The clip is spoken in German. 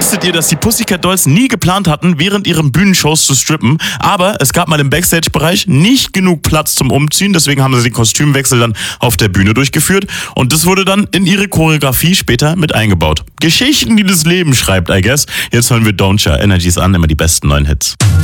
Wusstet ihr, dass die Pussycat Dolls nie geplant hatten, während ihren Bühnenshows zu strippen? Aber es gab mal im Backstage-Bereich nicht genug Platz zum Umziehen, deswegen haben sie den Kostümwechsel dann auf der Bühne durchgeführt und das wurde dann in ihre Choreografie später mit eingebaut. Geschichten, die das Leben schreibt, I guess. Jetzt hören wir Don't Ya, Energies an, immer die besten neuen Hits.